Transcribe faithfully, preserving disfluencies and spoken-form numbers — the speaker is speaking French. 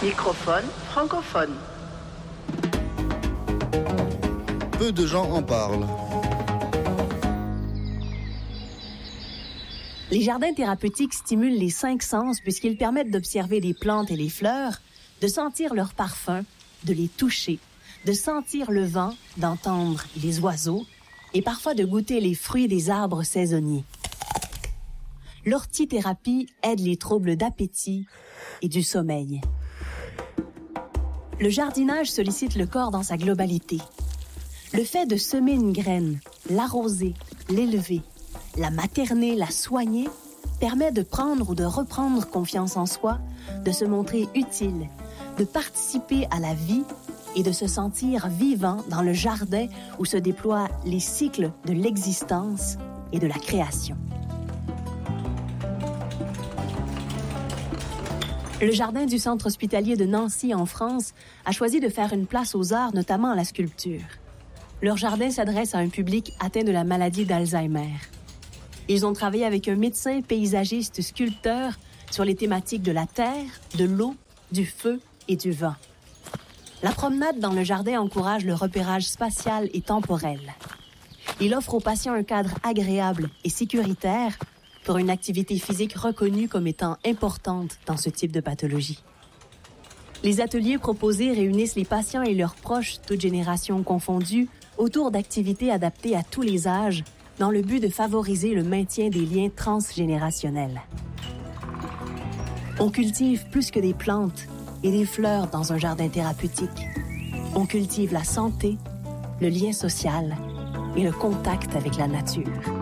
Microphone francophone. Peu de gens en parlent. Les jardins thérapeutiques stimulent les cinq sens puisqu'ils permettent d'observer les plantes et les fleurs, de sentir leur parfum, de les toucher, de sentir le vent, d'entendre les oiseaux et parfois de goûter les fruits des arbres saisonniers. L'ortithérapie aide les troubles d'appétit et du sommeil. Le jardinage sollicite le corps dans sa globalité. Le fait de semer une graine, l'arroser, l'élever, la materner, la soigner, permet de prendre ou de reprendre confiance en soi, de se montrer utile, de participer à la vie et de se sentir vivant dans le jardin où se déploient les cycles de l'existence et de la création. Le jardin du Centre hospitalier de Nancy, en France, a choisi de faire une place aux arts, notamment à la sculpture. Leur jardin s'adresse à un public atteint de la maladie d'Alzheimer. Ils ont travaillé avec un médecin, paysagiste, sculpteur sur les thématiques de la terre, de l'eau, du feu et du vent. La promenade dans le jardin encourage le repérage spatial et temporel. Il offre aux patients un cadre agréable et sécuritaire pour une activité physique reconnue comme étant importante dans ce type de pathologie. Les ateliers proposés réunissent les patients et leurs proches, toutes générations confondues, autour d'activités adaptées à tous les âges, dans le but de favoriser le maintien des liens transgénérationnels. On cultive plus que des plantes et des fleurs dans un jardin thérapeutique. On cultive la santé, le lien social et le contact avec la nature.